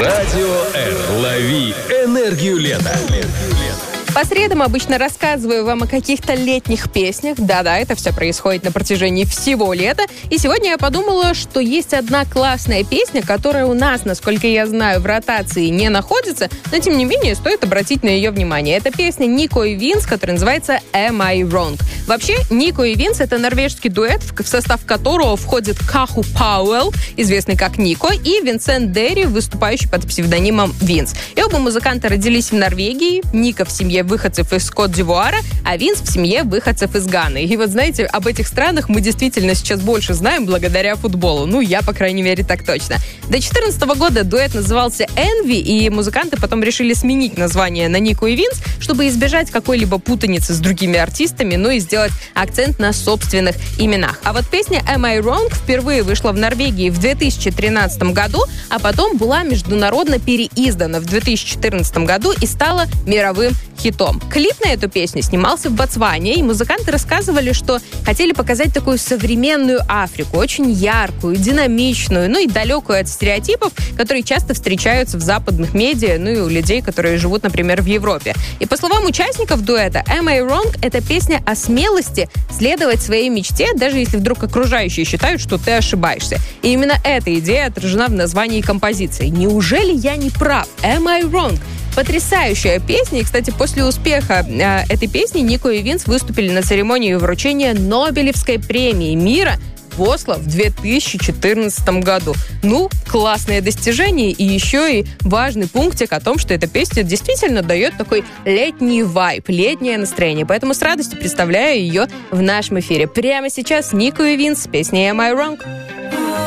Радио R. Лови энергию лета. По средам обычно рассказываю вам о каких-то летних песнях. Да-да, это все происходит на протяжении всего лета. И сегодня я подумала, что есть одна классная песня, которая у нас, насколько я знаю, в ротации не находится, но, тем не менее, стоит обратить на ее внимание. Это песня Нико и Винс, которая называется «Am I Wrong?». Вообще, Нико и Винс — это норвежский дуэт, в состав которого входит Каху Пауэлл, известный как Нико, и Винсент Дерри, выступающий под псевдонимом Винс. И оба музыканта родились в Норвегии. Нико в семье выходцев из Кот-д'Ивуара, а Винс в семье выходцев из Ганы. И вот знаете, об этих странах мы действительно сейчас больше знаем благодаря футболу. Ну, я, по крайней мере, так точно. До 2014 года дуэт назывался Envy, и музыканты потом решили сменить название на Нико и Винс, чтобы избежать какой-либо путаницы с другими артистами, ну и сделать акцент на собственных именах. А вот песня Am I Wrong впервые вышла в Норвегии в 2013 году, а потом была международно переиздана в 2014 году и стала мировым хитом. Клип на эту песню снимался в Ботсване, и музыканты рассказывали, что хотели показать такую современную Африку, очень яркую, динамичную, ну и далекую от стереотипов, которые часто встречаются в западных медиа, ну и у людей, которые живут, например, в Европе. И по словам участников дуэта, Am I Wrong — это песня о смелости следовать своей мечте, даже если вдруг окружающие считают, что ты ошибаешься. И именно эта идея отражена в названии композиции. Неужели я не прав? Am I Wrong? Потрясающая песня. И, кстати, после успеха этой песни Нико и Винс выступили на церемонии вручения Нобелевской премии мира в Осло в 2014 году. Ну, классное достижение. И еще и важный пунктик о том, что эта песня действительно дает такой летний вайб, летнее настроение. Поэтому с радостью представляю ее в нашем эфире. Прямо сейчас Нико и Винс с песней Am I Wrong?